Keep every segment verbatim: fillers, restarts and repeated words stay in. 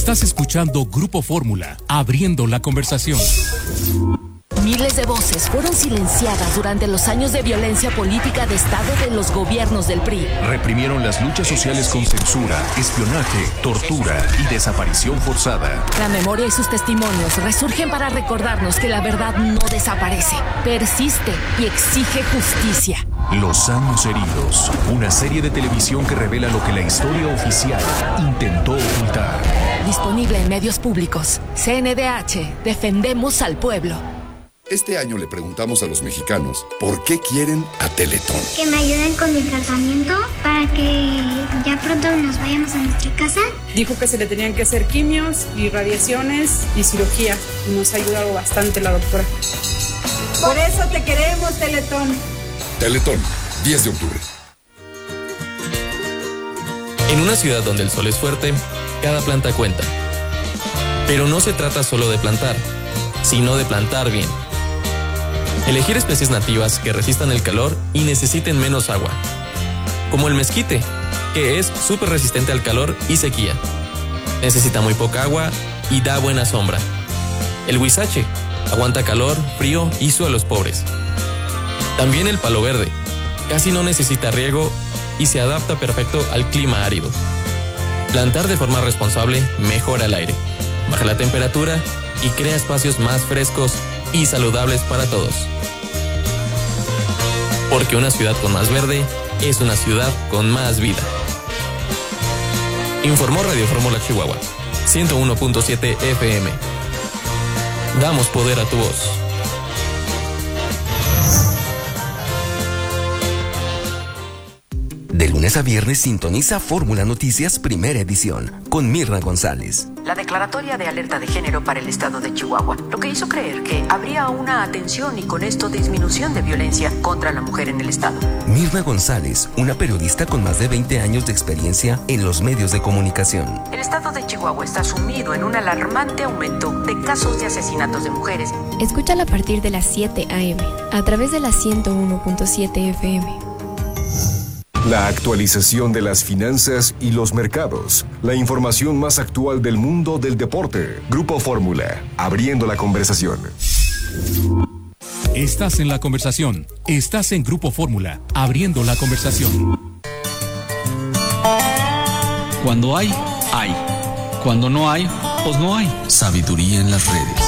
Estás escuchando Grupo Fórmula, abriendo la conversación. Miles de voces fueron silenciadas durante los años de violencia política de Estado de los gobiernos del P R I. Reprimieron las luchas sociales con censura, espionaje, tortura y desaparición forzada. La memoria y sus testimonios resurgen para recordarnos que la verdad no desaparece, persiste y exige justicia. Los años heridos, una serie de televisión que revela lo que la historia oficial intentó ocultar. Disponible en medios públicos. C N D H, defendemos al pueblo. Este año le preguntamos a los mexicanos por qué quieren a Teletón. Que me ayuden con mi tratamiento para que ya pronto nos vayamos a nuestra casa. Dijo que se le tenían que hacer quimios y radiaciones y cirugía. Y nos ha ayudado bastante la doctora. Por eso te queremos, Teletón. Teletón, diez de octubre. En una ciudad donde el sol es fuerte, cada planta cuenta. Pero no se trata solo de plantar, sino de plantar bien. Elegir especies nativas que resistan el calor y necesiten menos agua. Como el mezquite, que es súper resistente al calor y sequía. Necesita muy poca agua y da buena sombra. El huizache aguanta calor, frío y suelos pobres. También el palo verde, casi no necesita riego y se adapta perfecto al clima árido. Plantar de forma responsable mejora el aire, baja la temperatura y crea espacios más frescos y saludables para todos. Porque una ciudad con más verde es una ciudad con más vida. Informó Radio Fórmula Chihuahua, ciento uno punto siete F M. Damos poder a tu voz. De lunes a viernes sintoniza Fórmula Noticias Primera Edición con Mirna González. La declaratoria de alerta de género para el estado de Chihuahua, lo que hizo creer que habría una atención y con esto disminución de violencia contra la mujer en el estado. Mirna González, una periodista con más de veinte años de experiencia en los medios de comunicación. El estado de Chihuahua está sumido en un alarmante aumento de casos de asesinatos de mujeres. Escúchala a partir de las siete a eme a través de la ciento uno punto siete F M. La actualización de las finanzas y los mercados. La información más actual del mundo del deporte. Grupo Fórmula, abriendo la conversación. Estás en la conversación. Estás en Grupo Fórmula, abriendo la conversación. Cuando hay, hay. Cuando no hay, pues no hay. Sabiduría en las redes.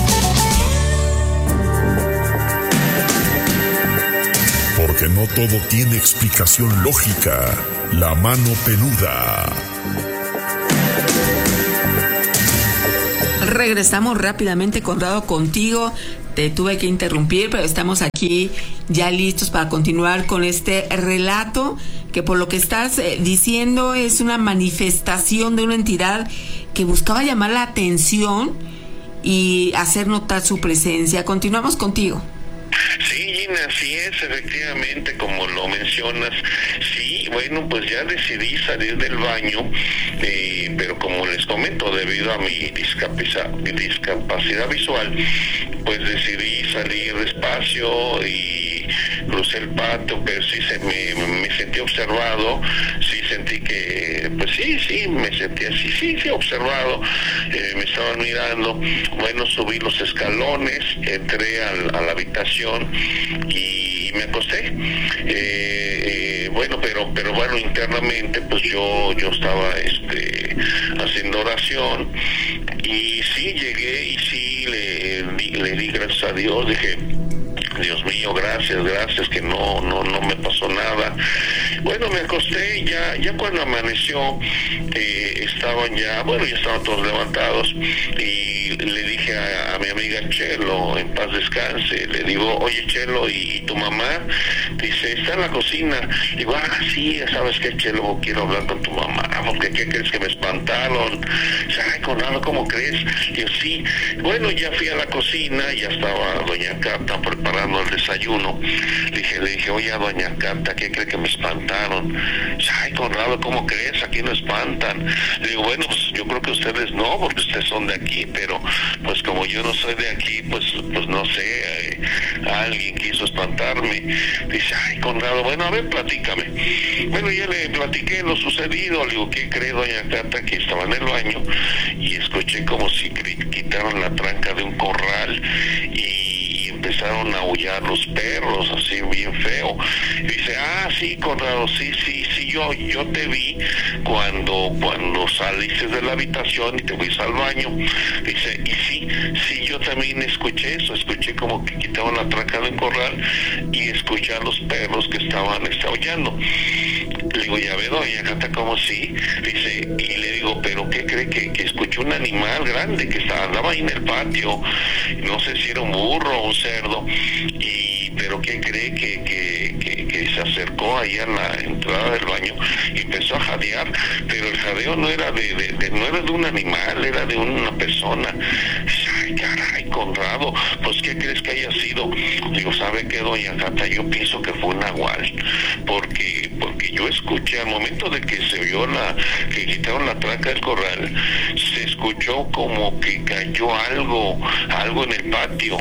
Porque no todo tiene explicación lógica. La mano peluda. Regresamos rápidamente, Conrado, contigo. Te tuve que interrumpir, pero estamos aquí ya listos para continuar con este relato que, por lo que estás eh, diciendo, es una manifestación de una entidad que buscaba llamar la atención y hacer notar su presencia. Continuamos contigo. Sí, Gina, así es, efectivamente, como lo mencionas. Sí, bueno, pues ya decidí salir del baño, eh, pero como les comento, debido a mi discapacidad, discapacidad visual, pues decidí salir despacio y crucé el patio, pero sí se me, me sentí observado, sí sentí que, pues sí, sí, me sentí así, sí, sí, observado, eh, me estaban mirando. Bueno, subí los escalones, entré al, a la habitación y me acosté. Eh, eh, bueno, pero pero bueno, internamente pues yo yo estaba este haciendo oración y sí llegué y sí le, le di gracias a Dios, dije: Dios mío, gracias, gracias, que no, no, no me pasó nada. Bueno, me acosté y ya, ya cuando amaneció, eh, estaban ya, bueno, ya estaban todos levantados y le dije a, a mi amiga Chelo, en paz descanse, le digo: oye, Chelo, ¿y, y tu mamá? Dice: está en la cocina. Digo: ah, sí, ¿sabes qué, Chelo? Quiero hablar con tu mamá, porque ¿qué crees que me espantaron? Dice: ay, con Conrado, ¿cómo crees? Yo sí. Bueno, ya fui a la cocina, ya estaba doña Cata preparando el desayuno. Le dije, le dije, oye, doña Cata, ¿qué cree que me espantaron? Ay, Conrado, ¿cómo crees? Aquí no espantan. Le digo, bueno, pues yo creo que ustedes no, porque ustedes son de aquí, pero pues como yo no soy de aquí, pues pues no sé, eh, alguien quiso espantarme. Dice, ay, Conrado, bueno, a ver, platícame. Bueno, yo le platiqué lo sucedido. Le digo, ¿qué cree, doña Cata? Que estaba en el baño y escuché como si quitaron la tranca de un corral y empezaron a aullar los perros, así bien feo. Y dice, ah, sí, Conrado, sí, sí, sí, yo, yo te vi cuando, cuando saliste de la habitación y te fuiste al baño. Dice, y sí, sí, yo también escuché eso, escuché como que quitaban la tranca de un corral y escuché a los perros que estaban este, aullando. Le digo, ya ve, doña Cata, como sí. Dice, y le digo, pero ¿qué cree? Que, que escuché un animal grande que estaba, andaba ahí en el patio, no sé si era un burro o un cerdo, y pero ¿qué cree? Que, que, que, que se acercó ahí a la entrada del baño y empezó a jadear, pero el jadeo no era de, de, de no era de un animal, era de una persona. Dice, ay, caray, Conrado, pues ¿qué crees que haya sido? Digo, ¿sabe qué, doña Cata? Yo pienso que fue un nahual, porque porque yo escuché al momento de que se vio la, que quitaron la tranca del corral, se escuchó como que cayó algo, algo en el patio.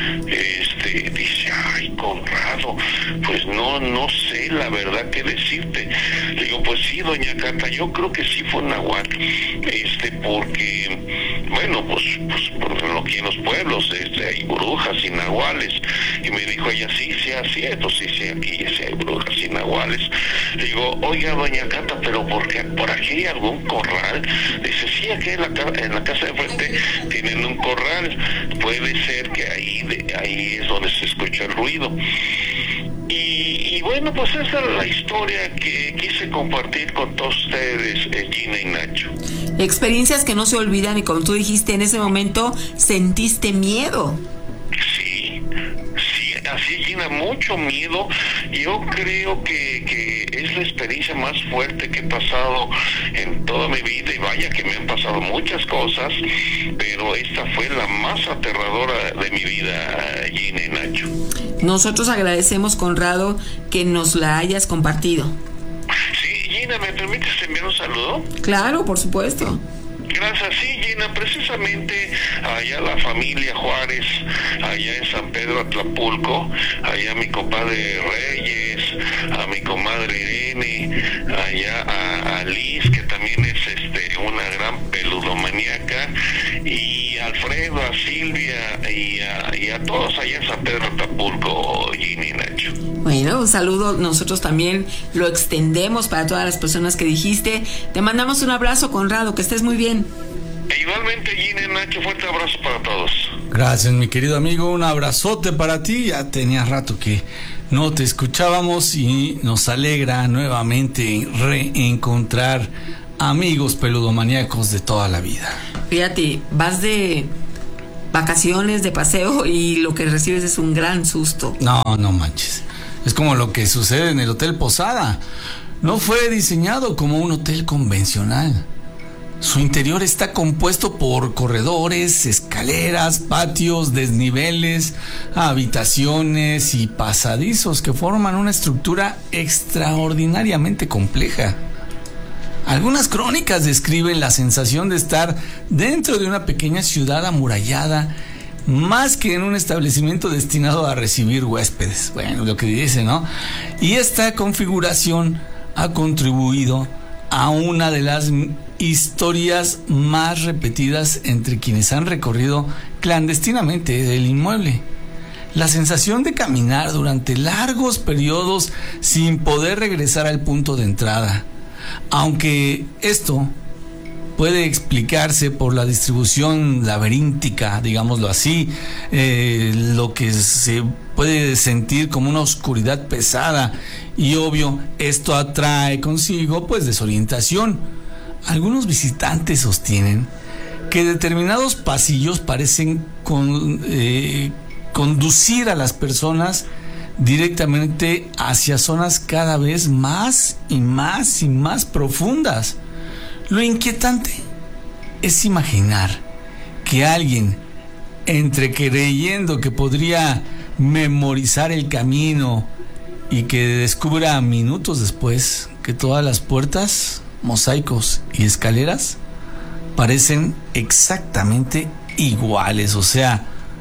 Este, dice, ay, Conrado, pues no, no sé la verdad qué decirte. Le digo, pues sí, doña Cata, yo creo que sí fue un nahual, este, porque, bueno, pues, pues por lo que en los pueblos este, hay brujas y nahuales. Y me dijo ella, sí, sí, es cierto, sí, sí, aquí sí hay brujas y nahuales. Le digo, oiga, doña Cata, pero ¿por qué? ¿Por aquí hay algún corral? Dice, sí, aquí en la, en la casa de frente tienen un corral. Puede ser que ahí, de, ahí es donde se escucha el ruido. Y, y bueno, pues esa es la historia que quise compartir con todos ustedes, eh, Gina y Nacho. Experiencias que no se olvidan y como tú dijiste, en ese momento sentiste miedo. Sí, sí, así, Gina, mucho miedo. Yo creo que, que es la experiencia más fuerte que he pasado en toda mi vida, y vaya que me han pasado muchas cosas, pero esta fue la más aterradora de mi vida, Gina y Nacho. Nosotros agradecemos, Conrado, que nos la hayas compartido. Sí, Gina, ¿me permites enviar un saludo? Claro, por supuesto. Gracias, sí, Gina, precisamente allá la familia Juárez, allá en San Pedro Atlapulco, allá a mi compadre Reyes, a mi comadre Irene, allá a, a Liz, que también es este una gran peludomaníaca, y a Alfredo, a Silvia y a, y a todos allá en San Pedro Atlapulco, Gina y Nacho. Bueno, un saludo, nosotros también lo extendemos para todas las personas que dijiste. Te mandamos un abrazo, Conrado, que estés muy bien. E igualmente, Gina y Nacho, fuerte abrazo para todos. Gracias, mi querido amigo, un abrazote para ti. Ya tenía rato que no te escuchábamos y nos alegra nuevamente reencontrar amigos peludomaníacos de toda la vida. Fíjate, vas de vacaciones, de paseo, y lo que recibes es un gran susto. No, no manches. Es como lo que sucede en el Hotel Posada. No fue diseñado como un hotel convencional. Su interior está compuesto por corredores, escaleras, patios, desniveles, habitaciones y pasadizos que forman una estructura extraordinariamente compleja. Algunas crónicas describen la sensación de estar dentro de una pequeña ciudad amurallada, más que en un establecimiento destinado a recibir huéspedes. Bueno, lo que dice, ¿no? Y esta configuración ha contribuido a una de las historias más repetidas entre quienes han recorrido clandestinamente el inmueble. La sensación de caminar durante largos periodos sin poder regresar al punto de entrada. Aunque esto puede explicarse por la distribución laberíntica, digámoslo así, eh, lo que se puede sentir como una oscuridad pesada, y obvio, esto atrae consigo pues desorientación. Algunos visitantes sostienen que determinados pasillos parecen con, eh, conducir a las personas directamente hacia zonas cada vez más y más y más profundas. Lo inquietante es imaginar que alguien, entre creyendo que podría memorizar el camino y que descubra minutos después que todas las puertas, mosaicos y escaleras parecen exactamente iguales. O sea,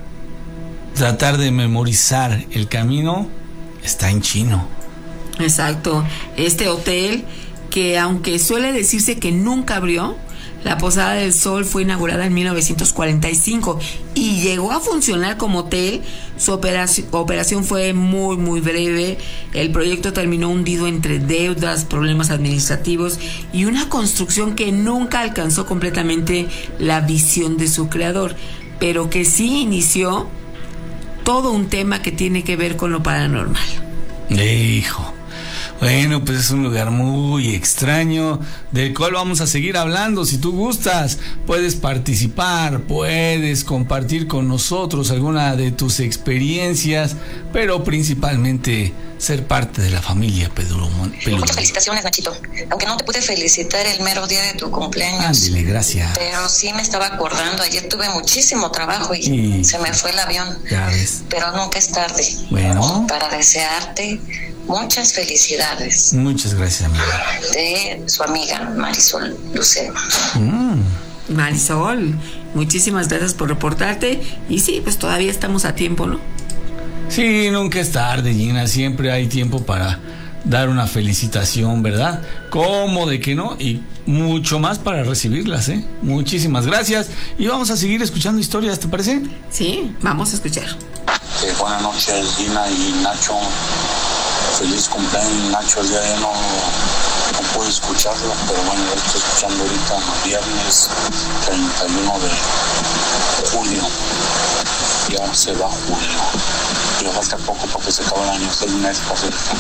tratar de memorizar el camino está en chino. Exacto. Este hotel, que aunque suele decirse que nunca abrió, la Posada del Sol fue inaugurada en mil novecientos cuarenta y cinco y llegó a funcionar como hotel. Su operación, operación fue muy, muy breve. El proyecto terminó hundido entre deudas, problemas administrativos y una construcción que nunca alcanzó completamente la visión de su creador, pero que sí inició todo un tema que tiene que ver con lo paranormal. Hijo. Bueno, pues es un lugar muy extraño del cual vamos a seguir hablando. Si tú gustas, puedes participar, puedes compartir con nosotros alguna de tus experiencias, pero principalmente ser parte de la familia Peludo. Muchas felicitaciones, Nachito. Aunque no te pude felicitar el mero día de tu cumpleaños. Ándale, gracias. Pero sí me estaba acordando. Ayer tuve muchísimo trabajo y sí, se me fue el avión. Ya ves. Pero nunca es tarde. Bueno. Para desearte muchas felicidades. Muchas gracias, amiga. De su amiga Marisol Lucero. Mm. Marisol, muchísimas gracias por reportarte. Y sí, pues todavía estamos a tiempo, ¿no? Sí, nunca es tarde, Gina. Siempre hay tiempo para dar una felicitación, ¿verdad? ¿Cómo de que no? Y mucho más para recibirlas, ¿eh? Muchísimas gracias. Y vamos a seguir escuchando historias, ¿te parece? Sí, vamos a escuchar. Eh, buenas noches, Gina y Nacho. Feliz cumpleaños, Nacho. El día de hoy no, no pude escucharlo, pero bueno, lo estoy escuchando ahorita, viernes treinta y uno de julio. Ya se va julio. Ya falta poco para que se acabe el año, seis meses para hacer esto.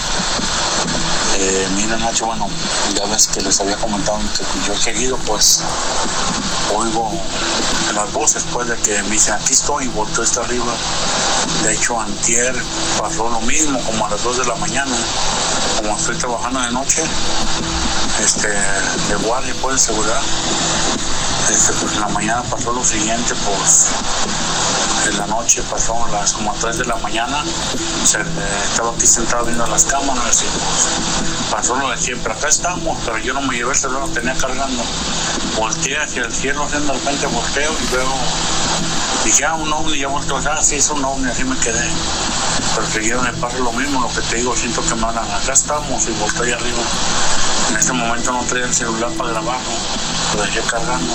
Eh, mira, Nacho, bueno, ya ves que les había comentado que yo he seguido, pues, oigo las voces, pues, de que me dicen, aquí estoy, y volteo está arriba. De hecho, antier pasó lo mismo, como a las dos de la mañana, como estoy trabajando de noche, este, de guardia, pues, de seguridad. Este, pues en la mañana pasó lo siguiente, pues, en la noche pasó a las como a tres de la mañana, se, eh, estaba aquí sentado viendo las cámaras y pues pasó lo de siempre, acá estamos, pero yo no me llevé el celular, lo tenía cargando, volteé hacia el cielo, haciendo de repente volteo y veo, dije, ah, un ovni, ya volteo, ah, sí, es un ovni, así me quedé, pero seguido me pasa lo mismo, lo que te digo, siento que me hablan, acá estamos, y volteo ahí arriba, en ese momento no traía el celular para grabarlo, lo dejé cargando.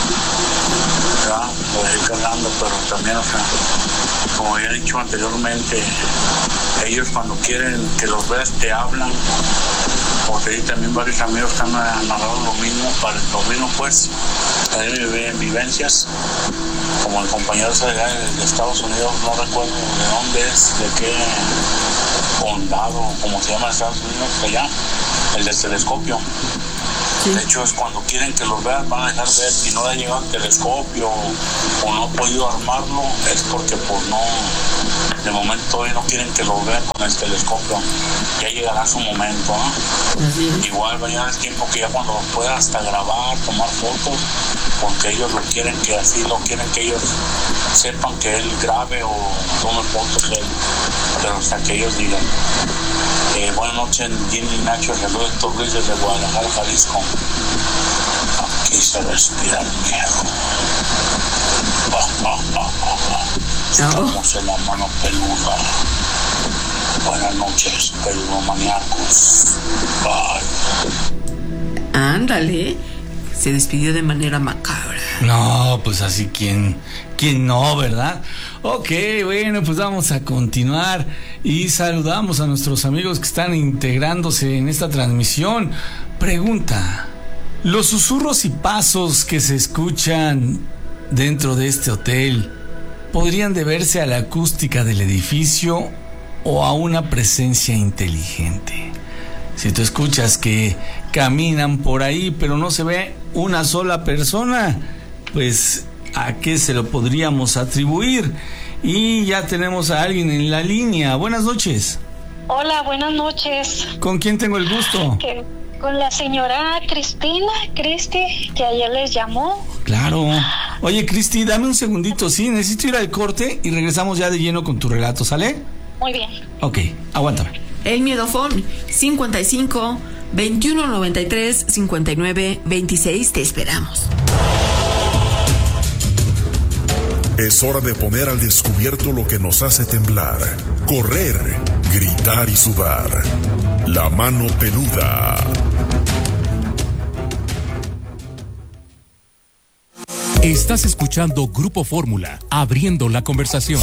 Ya, lo dejé cargando, pero también, o sea, como había dicho anteriormente, ellos cuando quieren que los veas te hablan, porque hay también varios amigos que han narrado lo mismo, para lo mismo pues, en vivencias, como el compañero de, de Estados Unidos, no recuerdo de dónde es, de qué condado, como se llama en Estados Unidos, allá, el del telescopio. De hecho, es cuando quieren que los vean, van a dejar ver. Si no ha llegado el telescopio o no ha podido armarlo, es porque pues no, de momento todavía no quieren que los vean con el telescopio. Ya llegará su momento, ¿eh? Uh-huh. Igual va a llegar el tiempo que ya cuando los pueda hasta grabar, tomar fotos, porque ellos lo quieren que así, lo quieren que ellos sepan que él grabe o tome fotos de él, pero hasta que ellos digan. Eh, buenas noches, Jimmy y Nacho, saludos a todos desde Guadalajara, Jalisco. Aquí se respira el miedo. Ah, ah, ah, ah, ah. Estamos en la mano peluda. Buenas noches, peludomaniacos. Bye. Ándale, se despidió de manera macabra. No, pues así, ¿quién, quién no, verdad? Ok, bueno, pues vamos a continuar y saludamos a nuestros amigos que están integrándose en esta transmisión. Pregunta: ¿los susurros y pasos que se escuchan dentro de este hotel podrían deberse a la acústica del edificio o a una presencia inteligente? Si tú escuchas que caminan por ahí pero no se ve una sola persona, pues ¿a qué se lo podríamos atribuir? Y ya tenemos a alguien en la línea. Buenas noches. Hola, buenas noches. ¿Con quién tengo el gusto? ¿Qué? con la señora Cristina, Cristi, que ayer les llamó. Claro. Oye, Cristi, dame un segundito, sí, necesito ir al corte y regresamos ya de lleno con tu relato, ¿sale? Muy bien. Ok, aguántame. El Miedofón cincuenta y cinco, veintiuno noventa y tres, cincuenta y nueve, veintiséis. Te esperamos. Es hora de poner al descubierto lo que nos hace temblar, correr, gritar y sudar. La mano peluda. Estás escuchando Grupo Fórmula, abriendo la conversación.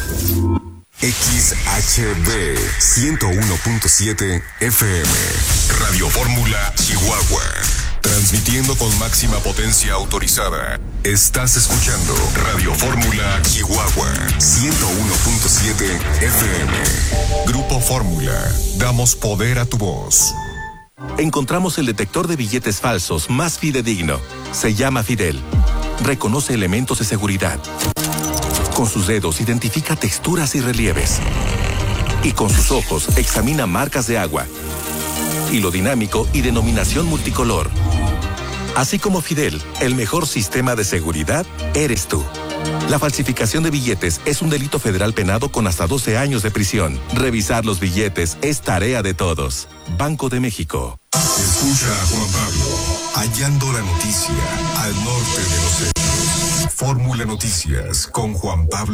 X H B ciento uno punto siete F M, Radio Fórmula, Chihuahua. Transmitiendo con máxima potencia autorizada. Estás escuchando Radio Fórmula Chihuahua ciento uno punto siete F M. Grupo Fórmula. Damos poder a tu voz. Encontramos el detector de billetes falsos más fidedigno. Se llama Fidel. Reconoce elementos de seguridad. Con sus dedos identifica texturas y relieves. Y con sus ojos examina marcas de agua. Hilo dinámico y denominación multicolor. Así como Fidel, el mejor sistema de seguridad eres tú. La falsificación de billetes es un delito federal penado con hasta doce años de prisión. Revisar los billetes es tarea de todos. Banco de México. Escucha a Juan Pablo, hallando la noticia al norte de los hechos. Fórmula Noticias con Juan Pablo.